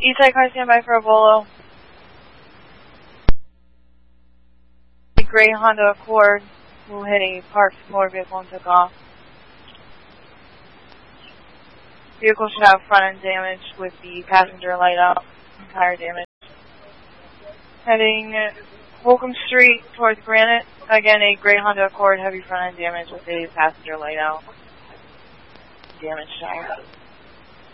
Eastside car standby for a Volo. A gray Honda Accord who hit a parked motor vehicle and took off. Vehicle should have front end damage with the passenger light out and tire damage. Heading Holcomb Street towards Granite. Again, a gray Honda Accord, heavy front end damage with a passenger light out. Damaged tire.